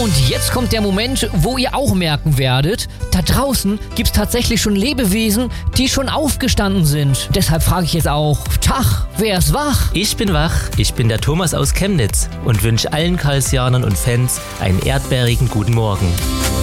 Und jetzt kommt der Moment, wo ihr auch merken werdet, da draußen gibt's tatsächlich schon Lebewesen, die schon aufgestanden sind. Deshalb frage ich jetzt auch, Tag, wer ist wach? Ich bin wach, ich bin der Thomas aus Chemnitz und wünsche allen Karlsianern und Fans einen erdbeerigen guten Morgen.